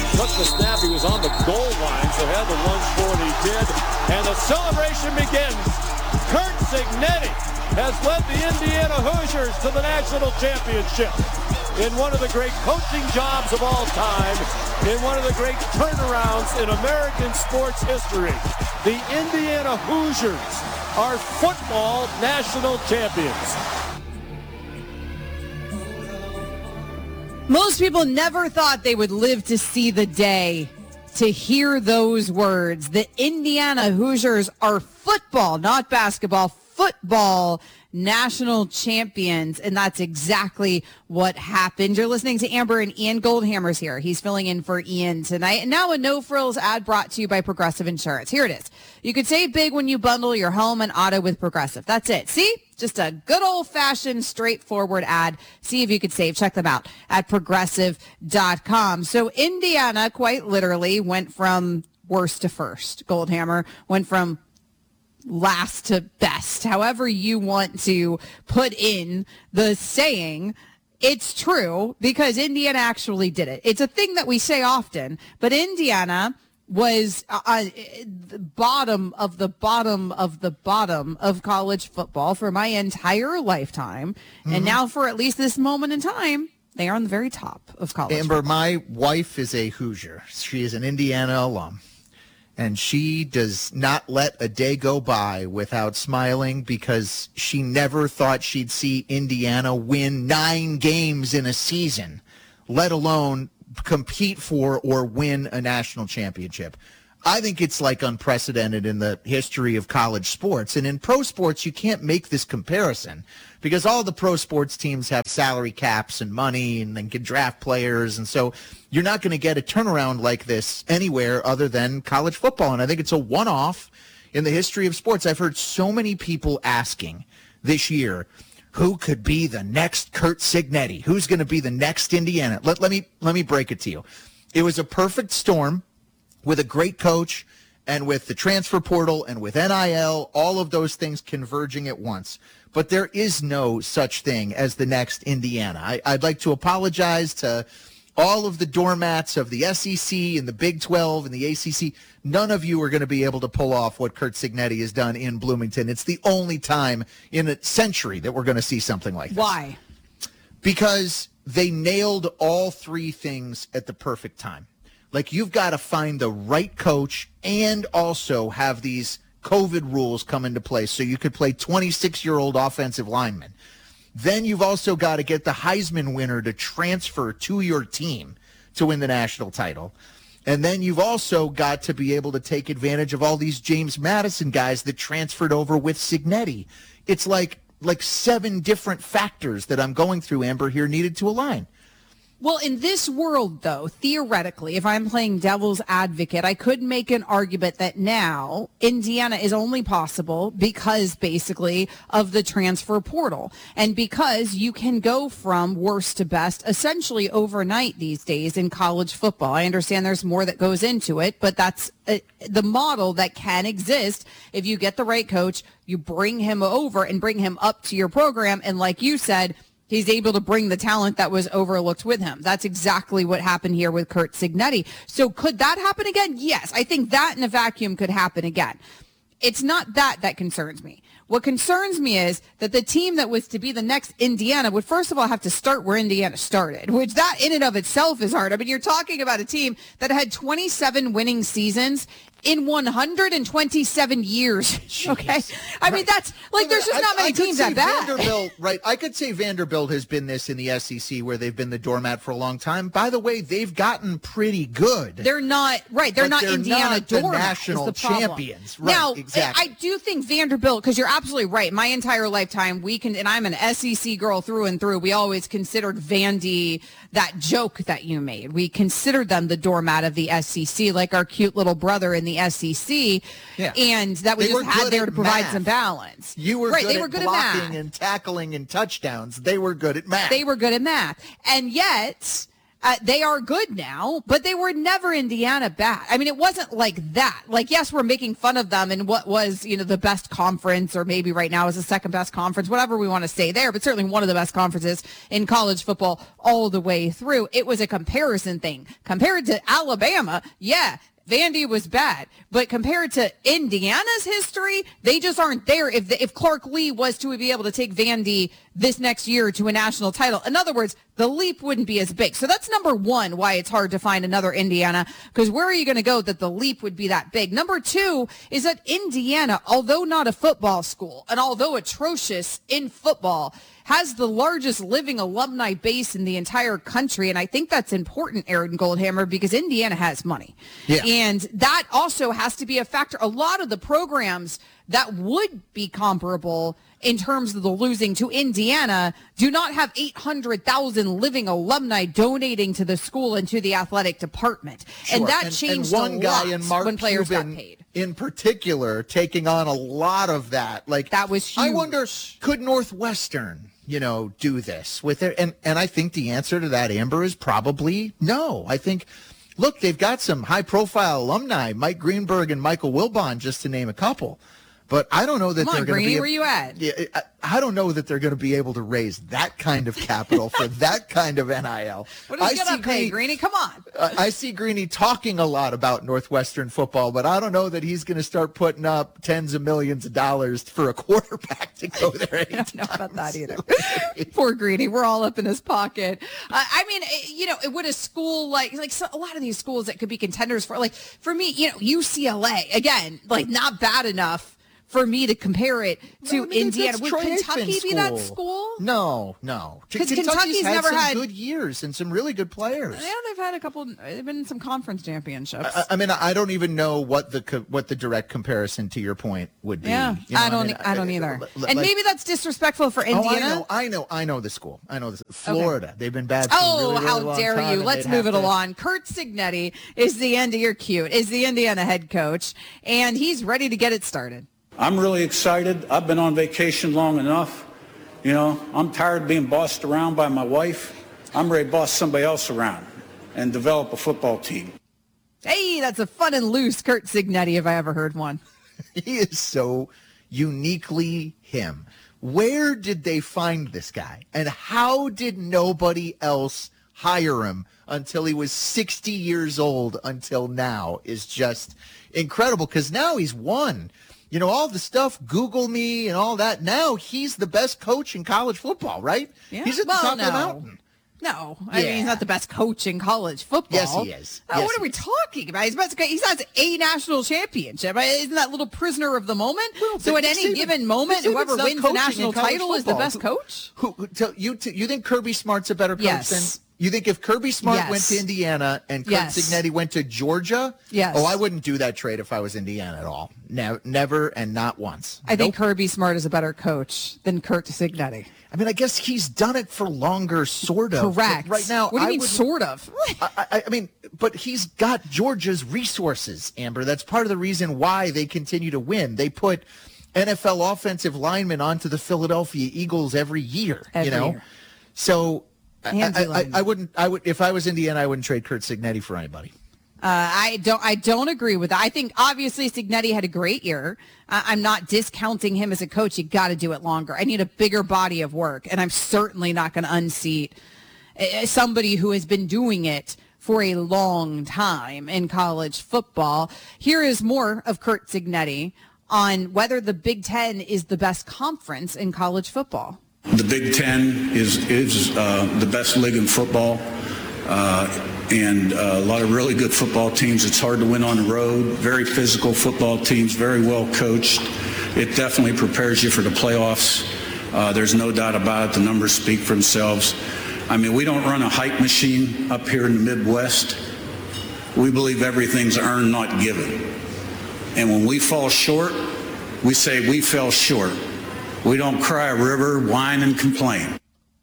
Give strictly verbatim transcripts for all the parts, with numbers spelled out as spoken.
took the snap. He was on the goal line, so had the lunge for it. He did. And the celebration begins. Curt Cignetti has led the Indiana Hoosiers to the national championship in one of the great coaching jobs of all time, in one of the great turnarounds in American sports history. The Indiana Hoosiers are football national champions. Most people never thought they would live to see the day to hear those words. The Indiana Hoosiers are football, not basketball, football national champions, and that's exactly what happened. You're listening to Amber and Ian. Goldhammer's here. He's filling in for Ian tonight. And now a no-frills ad brought to you by Progressive Insurance. Here it is. You could save big when you bundle your home and auto with Progressive. That's it. See? Just a good old-fashioned, straightforward ad. See if you could save. Check them out at progressive dot com. So Indiana, quite literally, went from worst to first. Goldhammer went from last to best, however you want to put in the saying. It's true because Indiana actually did it. It's a thing that we say often, but Indiana was uh, the bottom of the bottom of the bottom of college football for my entire lifetime. Mm-hmm. And now for at least this moment in time, they are on the very top of college Amber, football. My wife is a Hoosier. She is an Indiana alum. And she does not let a day go by without smiling because she never thought she'd see Indiana win nine games in a season, let alone compete for or win a national championship. I think it's like unprecedented in the history of college sports. And in pro sports, you can't make this comparison because all the pro sports teams have salary caps and money and then can draft players. And so you're not going to get a turnaround like this anywhere other than college football. And I think it's a one-off in the history of sports. I've heard so many people asking this year, who could be the next Curt Cignetti? Who's going to be the next Indiana? Let, let me let me break it to you. It was a perfect storm with a great coach and with the transfer portal and with N I L, all of those things converging at once. But there is no such thing as the next Indiana. I, I'd like to apologize to all of the doormats of the S E C and the Big twelve and the A C C. None of you are going to be able to pull off what Curt Cignetti has done in Bloomington. It's the only time in a century that we're going to see something like this. Why? Because they nailed all three things at the perfect time. Like, you've got to find the right coach and also have these COVID rules come into place so you could play twenty-six-year-old offensive linemen. Then you've also got to get the Heisman winner to transfer to your team to win the national title. And then you've also got to be able to take advantage of all these James Madison guys that transferred over with Cignetti. It's like like seven different factors that I'm going through, Amber, here needed to align. Well, in this world, though, theoretically, if I'm playing devil's advocate, I could make an argument that now Indiana is only possible because, basically, of the transfer portal. And because you can go from worst to best essentially overnight these days in college football. I understand there's more that goes into it, but that's uh, the model that can exist if you get the right coach, you bring him over and bring him up to your program. And like you said, he's able to bring the talent that was overlooked with him. That's exactly what happened here with Curt Cignetti. So could that happen again? Yes, I think that in a vacuum could happen again. It's not that that concerns me. What concerns me is that the team that was to be the next Indiana would first of all have to start where Indiana started, which that in and of itself is hard. I mean, you're talking about a team that had twenty-seven winning seasons in one hundred twenty-seven years. Jeez. Okay. I right. mean, that's like, there's just not I, many I teams that bad. Vanderbilt, right. I could say Vanderbilt has been this in the S E C where they've been the doormat for a long time. By the way, they've gotten pretty good. They're not, right. They're not they're Indiana not doormat. The national the champions. Right. Now, exactly. I do think Vanderbilt, because you're absolutely right. My entire lifetime, we can, and I'm an S E C girl through and through. We always considered Vandy that joke that you made. We considered them the doormat of the S E C, like our cute little brother in the S E C. Yeah. And that we they just had there to provide math. some balance. You were right, good they at were good blocking at math. and tackling and touchdowns. They were good at math. They were good at math. And yet, Uh, they are good now, but they were never Indiana bad. I mean, it wasn't like that. Like, yes, we're making fun of them in what was, you know, the best conference, or maybe right now is the second best conference, whatever we want to say there, but certainly one of the best conferences in college football all the way through. It was a comparison thing. Compared to Alabama, yeah, Vandy was bad, but compared to Indiana's history, they just aren't there. If the, if Clark Lee was to be able to take Vandy this next year to a national title, in other words, the leap wouldn't be as big. So that's number one, why it's hard to find another Indiana, because where are you going to go that the leap would be that big? Number two is that Indiana, although not a football school and although atrocious in football, has the largest living alumni base in the entire country. And I think that's important, Aaron Goldhammer, because Indiana has money. Yeah. And that also has to be a factor. A lot of the programs that would be comparable in terms of the losing to Indiana do not have eight hundred thousand living alumni donating to the school and to the athletic department. Sure. And that and, changed and one a guy lot in Mark when players Cuban, got paid. in particular, taking on a lot of that. Like, that was huge. I wonder, could Northwestern, you know, do this with it? And, and I think the answer to that, Amber, is probably no. I think, look, they've got some high-profile alumni, Mike Greenberg and Michael Wilbon, just to name a couple. But I don't know that Come they're on, going to Greeny, be. where you at? Yeah, I, I don't know that they're going to be able to raise that kind of capital for that kind of N I L. What is he going to pay, Greeny? Come on. uh, I see Greeny talking a lot about Northwestern football, but I don't know that he's going to start putting up tens of millions of dollars for a quarterback to go there. I don't know about that either. Poor Greeny. We're all up in his pocket. Uh, I mean, you know, would a school like, like so, a lot of these schools that could be contenders for, like, for me, you know, U C L A, again, like, not bad enough for me to compare it to No, I mean, Indiana. that's Would Troy Kentucky Aikman's be that school. school? No, no. 'Cause Kentucky's Kentucky's had never some had- good years and some really good players. I know they've had a couple, they've been in some conference championships. I, I mean, I don't even know what the co- what the direct comparison to your point would be. yeah, You know, I don't, mean, I, don't either. l- l- and like- maybe that's disrespectful for Oh, Indiana. I know, I know, I know the school. I know this. Florida. They've been bad. For a Oh, really, really how long dare time, you. and Let's they'd move have it to- along. Kurt Cignetti is the end of your cute, is the Indiana head coach, and he's ready to get it started. I'm really excited. I've been on vacation long enough. You know, I'm tired of being bossed around by my wife. I'm ready to boss somebody else around and develop a football team. Hey, that's a fun and loose Kurt Cignetti if I ever heard one. He is so uniquely him. Where did they find this guy? And how did nobody else hire him until he was sixty years old until now is just incredible, because now he's won. You know, all the stuff, Google me and all that. Now he's the best coach in college football, right? Yeah. He's at the Well, top no. of the mountain. No, I Yeah. mean, he's not the best coach in college football. Yes, he is. Uh, Yes, what are he we is. talking about? He's best. He has a national championship. Isn't that little prisoner of the moment? Well, so but at any Saban- given moment, Saban's whoever not wins the coaching national in college title is the football. best Who- coach? Who, who tell you? T- you think Kirby Smart's a better coach Yes. than? You think if Kirby Smart Yes. went to Indiana and Kurt Yes. Cignetti went to Georgia? Yes. Oh, I wouldn't do that trade if I was Indiana at all. Never, never, and not once. I think Nope. Kirby Smart is a better coach than Kurt Cignetti. I mean, I guess he's done it for longer, sort of. but Correct. Right now, what do you I mean, wouldn't- sort of? I, I, I mean, but he's got Georgia's resources, Amber. That's part of the reason why they continue to win. They put N F L offensive linemen onto the Philadelphia Eagles every year. Every you know, year. so I, Handsy I, I, linemen. I wouldn't. I would if I was Indiana, I wouldn't trade Kurt Cignetti for anybody. Uh, I don't. I don't agree with that. I think obviously Cignetti had a great year. Uh, I'm not discounting him as a coach. You got to do it longer. I need a bigger body of work, and I'm certainly not going to unseat uh, somebody who has been doing it for a long time in college football. Here is more of Kurt Cignetti on whether the Big Ten is the best conference in college football. The Big Ten is is uh, the best league in football, uh, and uh, a lot of really good football teams. It's hard to win on the road. Very physical football teams, very well coached. It definitely prepares you for the playoffs. Uh, there's no doubt about it. The numbers speak for themselves. I mean, we don't run a hype machine up here in the Midwest. We believe everything's earned, not given. And when we fall short, we say we fell short. We don't cry a river, whine, and complain.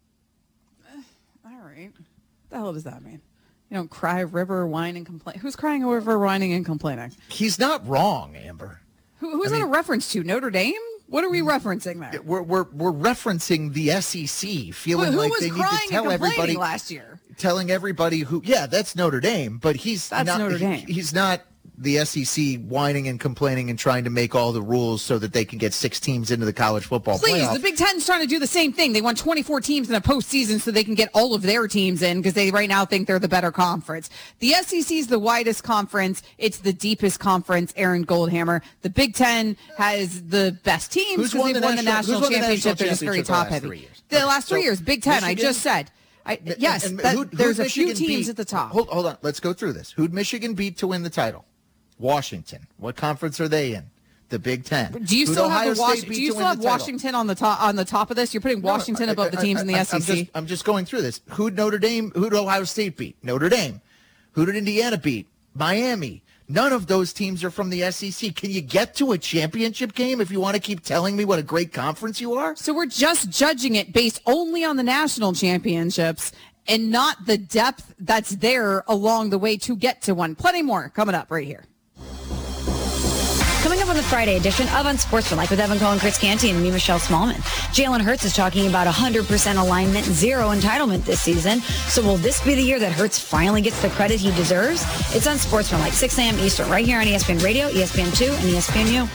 All right. What the hell does that mean? You don't cry river, whine, and complain. Who's crying a river, whining, and complaining? He's not wrong, Amber. Who, who's I that a mean- reference to? Notre Dame? What are we referencing there? We're we're we're referencing the S E C, Who, feeling who like was they need crying to tell and complaining everybody. last year? telling everybody who, yeah, that's Notre Dame, but he's That's not, Notre Dame. He, he's not the S E C whining and complaining and trying to make all the rules so that they can get six teams into the college football Please, playoff. the Big Ten's trying to do the same thing. They want twenty-four teams in the postseason so they can get all of their teams in because they right now think they're the better conference. The S E C is the widest conference. It's the deepest conference, Aaron Goldhammer. The Big Ten has the best teams Who's because won they've the won the national- national who's won the championship. national They're just very championship the last top heavy. three years? The Okay, last three so years, Big Ten, I Michigan- just said. I, And- yes, and that, who'd- who'd there's a few Michigan teams beat? at the top. Hold, hold on. Let's go through this. Who'd Michigan beat to win the title? Washington. What conference are they in? The Big Ten. Do you Who'd still Ohio have the Was- State beat Do you to still win have the title? Washington on the top on the top of this? You're putting No, Washington I- above the I- teams in the I- S E I'm C. just, I'm just going through this. Who'd Notre Dame, who'd Ohio State beat? Notre Dame. Who did Indiana beat? Miami. None of those teams are from the S E C. Can you get to a championship game if you want to keep telling me what a great conference you are? So we're just judging it based only on the national championships and not the depth that's there along the way to get to one. Plenty more coming up right here. Coming up on the Friday edition of Unsportsmanlike with Evan Cohen, Chris Canty, and me, Michelle Smallman. Jalen Hurts is talking about one hundred percent alignment, zero entitlement this season. So will this be the year that Hurts finally gets the credit he deserves? It's Unsportsmanlike, six a.m. Eastern, right here on E S P N Radio, E S P N two, and E S P N U.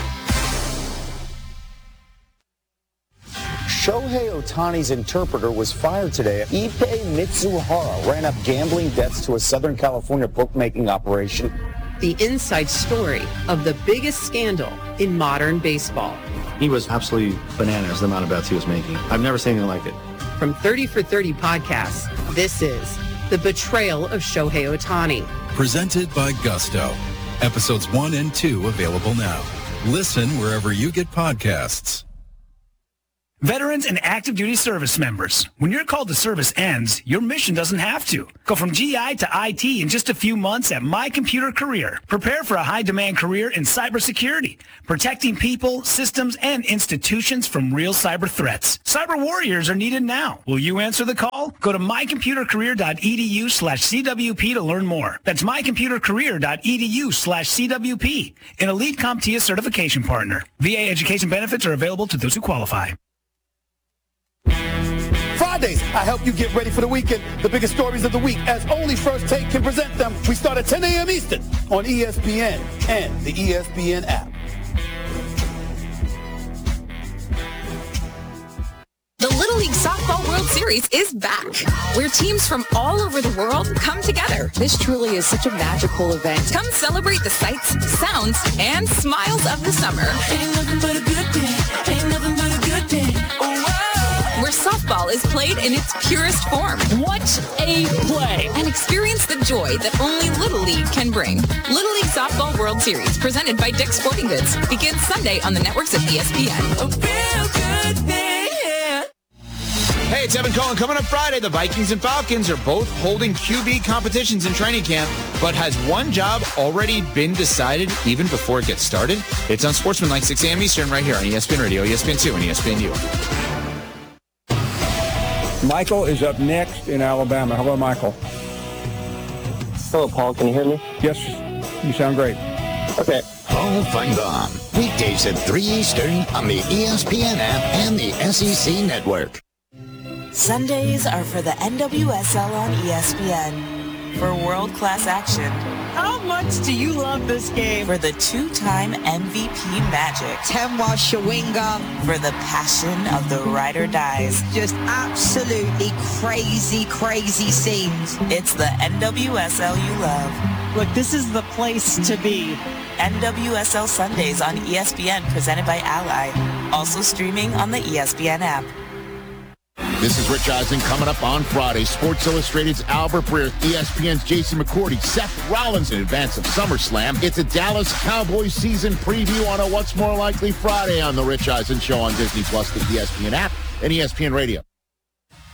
Shohei Ohtani's interpreter was fired today. Ippei Mitsuhara ran up gambling debts to a Southern California bookmaking operation. The inside story of the biggest scandal in modern baseball. He was absolutely bananas, the amount of bets he was making. I've never seen anything like it. From thirty for thirty podcasts, this is The Betrayal of Shohei Ohtani. Presented by Gusto. Episodes one and two available now. Listen wherever you get podcasts. Veterans and active duty service members, when your call to service ends, your mission doesn't have to. Go from G I to I T in just a few months at My Computer Career. Prepare for a high-demand career in cybersecurity, protecting people, systems, and institutions from real cyber threats. Cyber warriors are needed now. Will you answer the call? Go to mycomputercareer.edu slash CWP to learn more. That's mycomputercareer.edu slash CWP, an elite CompTIA certification partner. V A education benefits are available to those who qualify. Fridays, I help you get ready for the weekend. The biggest stories of the week, as only First Take can present them. We start at ten a.m. Eastern on E S P N and the E S P N app. The Little League Softball World Series is back, where teams from all over the world come together. This truly is such a magical event. Come celebrate the sights, sounds, and smiles of the summer. Ain't nothing but a good day. Ain't nothing but a good day. Oh, wow. Where softball is played in its purest form. What a play! And experience the joy that only Little League can bring. Little League Softball World Series, presented by Dick's Sporting Goods, begins Sunday on the networks of E S P N. A real good day. Hey, it's Evan Cohen. Coming up Friday, the Vikings and Falcons are both holding Q B competitions in training camp, but has one job already been decided even before it gets started? It's on Sportsmanlike, six a.m. Eastern, right here on E S P N Radio, E S P N two, and E S P N U. Michael is up next in Alabama. Hello, Michael. Hello, Paul. Can you hear me? Yes, you sound great. Okay. Paul Feinbaum, weekdays at three Eastern on the E S P N app and the S E C Network. Sundays are for the N W S L on E S P N. For world-class action. How much do you love this game? For the two-time M V P magic. Temwa Shawinga. For the passion of the ride or dies. Just absolutely crazy, crazy scenes. It's the N W S L you love. Look, this is the place to be. N W S L Sundays on E S P N, presented by Ally. Also streaming on the E S P N app. This is Rich Eisen coming up on Friday. Sports Illustrated's Albert Breer, E S P N's Jason McCourty, Seth Rollins in advance of SummerSlam. It's a Dallas Cowboys season preview on a What's More Likely Friday on the Rich Eisen Show on Disney Plus, the E S P N app, and E S P N Radio.